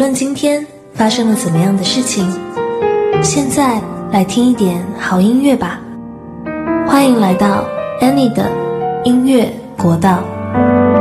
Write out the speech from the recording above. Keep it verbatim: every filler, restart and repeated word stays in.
无论今天发生了怎么样的事情，现在来听一点好音乐吧。欢迎来到 Annie 的音乐国道。